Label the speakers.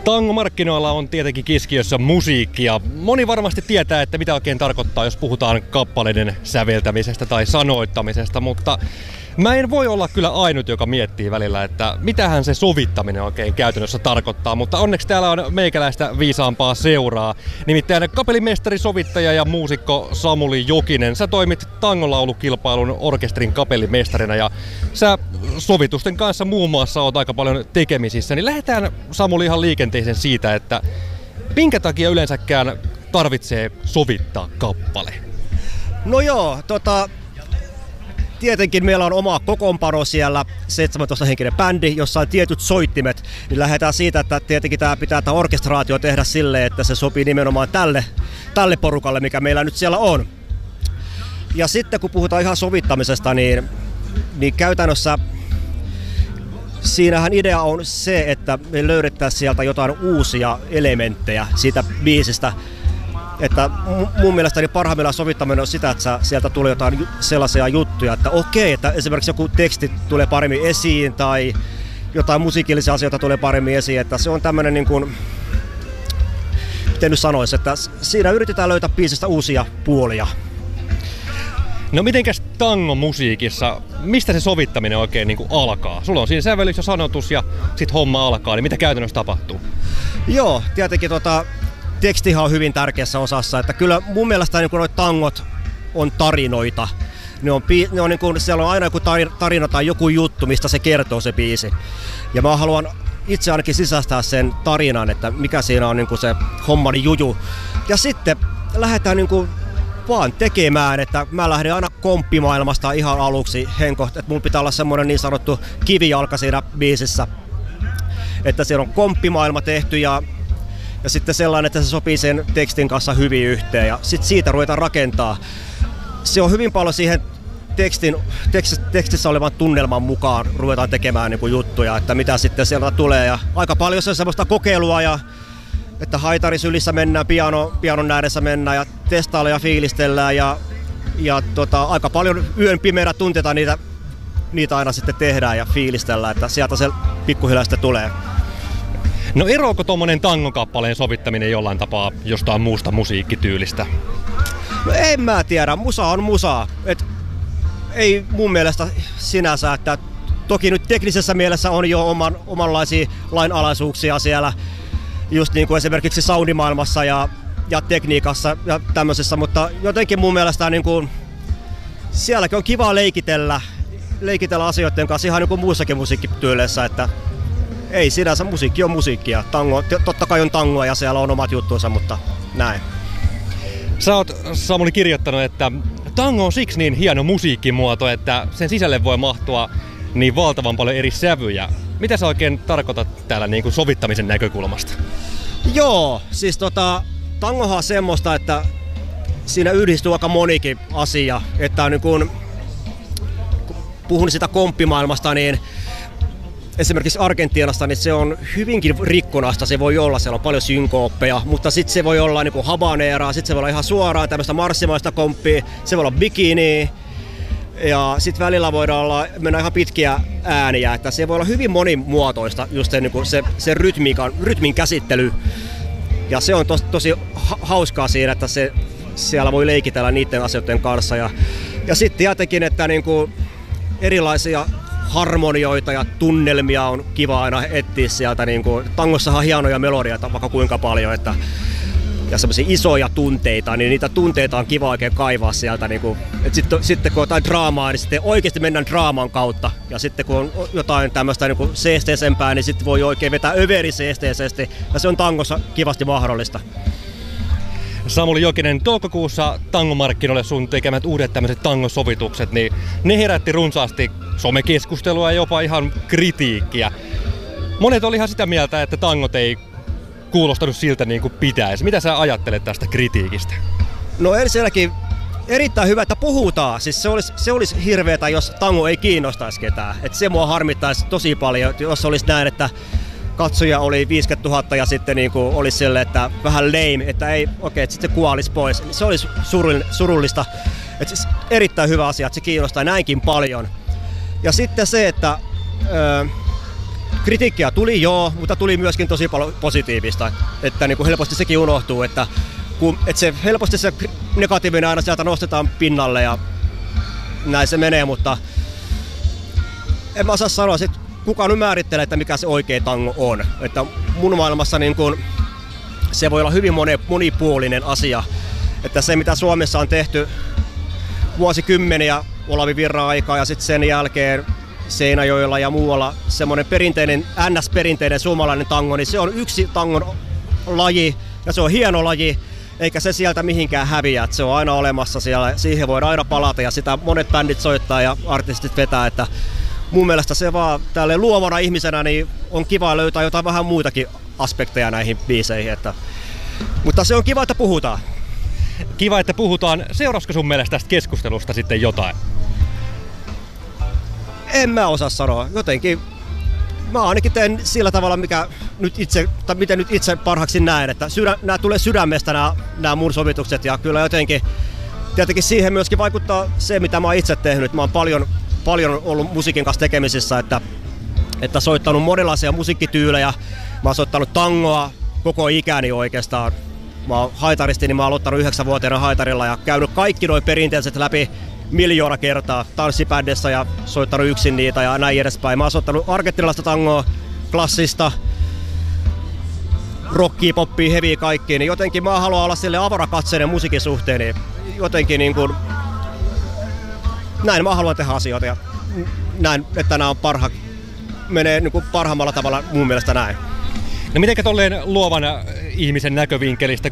Speaker 1: Tangomarkkinoilla on tietenkin keskiössä musiikki ja moni varmasti tietää, että mitä oikein tarkoittaa, jos puhutaan kappaleiden säveltämisestä tai sanoittamisesta, mutta mä en voi olla kyllä ainut, joka miettii välillä, että mitähän se sovittaminen oikein käytännössä tarkoittaa, mutta onneksi täällä on meikäläistä viisaampaa seuraa. Nimittäin kapellimestari, sovittaja ja muusikko Samuli Jokinen, sä toimit tangolaulukilpailun orkesterin kapellimestarina ja sä sovitusten kanssa muun muassa oot aika paljon tekemisissä, niin lähdetään Samuli ihan liikenteeseen siitä, että minkä takia yleensäkään tarvitsee sovittaa kappale?
Speaker 2: No joo, tietenkin meillä on oma kokoonpano siellä, 17-henkinen bändi, jossa on tietyt soittimet, niin lähdetään siitä, että tietenkin tämä pitää tämä orkestraatio tehdä silleen, että se sopii nimenomaan tälle porukalle, mikä meillä nyt siellä on. Ja sitten kun puhutaan ihan sovittamisesta, niin käytännössä siinähän idea on se, että me löydettäisiin sieltä jotain uusia elementtejä siitä biisistä. Että mun mielestäni parhaimmillaan sovittaminen on sitä, että sieltä tulee jotain sellaisia juttuja, että okei, että esimerkiksi joku teksti tulee paremmin esiin tai jotain musiikillisia asioita tulee paremmin esiin, että se on tämmöinen niin kuin, miten nyt sanoisi, että siinä yritetään löytää biisistä uusia puolia.
Speaker 1: No mitenkäs tangomusiikissa, mistä se sovittaminen oikein niin kuin alkaa? Sulla on siinä sävellys ja sanotus ja sit homma alkaa, niin mitä käytännössä tapahtuu?
Speaker 2: Joo, tietenkin tekstihan on hyvin tärkeässä osassa, että kyllä mun mielestä niin nuo tangot on tarinoita. Ne on niin kuin, siellä on aina joku tarina tai joku juttu, mistä se kertoo se biisi. Ja mä haluan itse ainakin sisäistää sen tarinan, että mikä siinä on niin kuin se hommani juju. Ja sitten lähdetään niin kuin vaan tekemään, että mä lähden aina komppimaailmasta ihan aluksi henkohta, että mun pitää olla semmoinen niin sanottu kivijalka siinä biisissä. Että siellä on komppimaailma tehty ja sitten sellainen, että se sopii sen tekstin kanssa hyvin yhteen ja sitten siitä ruvetaan rakentaa. Se on hyvin paljon siihen tekstissä olevan tunnelman mukaan ruvetaan tekemään niin kuin juttuja, että mitä sitten sieltä tulee. Ja aika paljon se on semmoista kokeilua, ja, että haitarisylissä mennään, pianon ääressä mennään ja testaillaan ja fiilistellään. Ja aika paljon yön pimeänä tunteita niitä aina sitten tehdään ja fiilistellään, että sieltä se pikkuhiljaa sitten tulee.
Speaker 1: No eroako tommonen tangokappaleen sovittaminen jollain tapaa jostain muusta musiikkityylistä?
Speaker 2: No en mä tiedä, musa on musaa. Ei mun mielestä sinänsä, että toki nyt teknisessä mielessä on jo omanlaisia lainalaisuuksia siellä, just niin kuin esimerkiksi soundimaailmassa ja tekniikassa ja tämmöisessä, mutta jotenkin mun mielestä niin kuin, sielläkin on kiva leikitellä asioiden kanssa ihan niin kuin muissakin musiikkityyleissä, että ei sinänsä, musiikki on musiikkia. Tango, totta kai on tangoa ja siellä on omat juttuunsa, mutta näin.
Speaker 1: Sä oot, Samuli, kirjoittanut, että tango on siksi niin hieno musiikkimuoto, että sen sisälle voi mahtua niin valtavan paljon eri sävyjä. Mitä sä oikein tarkoitat täällä niin kuin sovittamisen näkökulmasta?
Speaker 2: Joo, siis tangohan on semmoista, että siinä yhdistyy aika monikin asia. Että niin kun puhun sitä komppimaailmasta, niin esimerkiksi Argentiinasta, niin se on hyvinkin rikkonasta, se voi olla, siellä on paljon synkooppeja, mutta sitten se voi olla niin kuin habaneeraa, sitten se voi olla ihan suoraan tämmöistä marssimaista komppia, se voi olla bikiniä, ja sitten välillä voidaan mennä ihan pitkiä ääniä, että se voi olla hyvin monimuotoista, just niin kuin se rytmin käsittely, ja se on tosi hauskaa siinä, että siellä voi leikitellä niiden asioiden kanssa, ja sitten tietenkin, että niin kuin erilaisia harmonioita ja tunnelmia on kiva aina etsiä sieltä. Niin kuin, tangossahan on hienoja melodioita vaikka kuinka paljon, ja semmoisia isoja tunteita, niin niitä tunteita on kiva oikein kaivaa sieltä. Niin kuin, sitten kun on jotain draamaa, niin sitten oikeasti mennään draaman kautta. Ja sitten kun on jotain tämmöistä niin kuin seesteisempää, niin sitten voi oikein vetää överiseesteisesti, ja se on tangossa kivasti mahdollista.
Speaker 1: Samuli Jokinen, toukokuussa tangomarkkinoille sun tekemät uudet tämmöiset tangosovitukset, niin ne herätti runsaasti somekeskustelua ja jopa ihan kritiikkiä. Monet oli ihan sitä mieltä, että tangot ei kuulostanut siltä niin kuin pitäisi. Mitä sä ajattelet tästä kritiikistä?
Speaker 2: No ensinnäkin erittäin hyvä, että puhutaan. Siis se olisi hirveetä, jos tango ei kiinnostaisi ketään. Et se mua harmittaisi tosi paljon, jos olisi näin, että katsoja oli 50 000 ja sitten niinku oli silleen, että vähän lame, että ei, okei, että sitten se kuolisi pois. Se olisi surullista. Että siis erittäin hyvä asia, että se kiinnostaa näinkin paljon. Ja sitten se, että kritiikkiä tuli mutta tuli myöskin tosi paljon positiivista. Että niin kuin helposti sekin unohtuu, että helposti se negatiivinen aina sieltä nostetaan pinnalle ja näin se menee, mutta en mä osaa sanoa, että kuka nyt määrittelee, että mikä se oikea tango on. Että mun maailmassa niin kun, se voi olla hyvin monipuolinen asia. Että se mitä Suomessa on tehty vuosikymmeniä Olavi Virran aikaa ja sitten sen jälkeen Seinäjoella ja muualla semmoinen perinteinen, NS-perinteinen suomalainen tango, niin se on yksi tangon laji ja se on hieno laji. Eikä se sieltä mihinkään häviä, että se on aina olemassa siellä, siihen voidaan aina palata ja sitä monet bändit soittaa ja artistit vetää, että mun mielestä se vaan tälle luovana ihmisenä niin on kiva löytää jotain vähän muitakin aspekteja näihin biiseihin, mutta se on kiva, että puhutaan.
Speaker 1: Kiva, että puhutaan. Seurasko sun mielestä tästä keskustelusta sitten jotain?
Speaker 2: En mä osaa sanoa, jotenkin mä ainakin teen sillä tavalla, miten nyt itse parhaaksi näen, että nämä tulee sydämestä nämä mun sovitukset ja kyllä jotenkin tietenkin siihen myöskin vaikuttaa se, mitä mä oon itse tehnyt. Mä oon paljon ollut musiikin kanssa tekemisissä, että soittanut monenlaisia musiikkityylejä. Mä oon soittanut tangoa koko ikäni oikeastaan. Mä oon haitaristi, niin mä oon aloittanut 9-vuotiaana haitarilla ja käynyt kaikki noin perinteiset läpi 1 000 000 kertaa tanssibändissä ja soittanut yksin niitä ja näin edespäin. Mä oon soittanut argentinalaista tangoa, klassista, rockia, poppia, heviä kaikkia, niin jotenkin mä haluan olla sille avarakatseinen musiikin suhteen, niin jotenkin niin kuin, näin mä haluan tehdä asioita ja näin, että nämä on menee niin kuin parhaimmalla tavalla mun mielestä näin.
Speaker 1: No mitenkä tolleen luovan ihmisen näkövinkkelistä,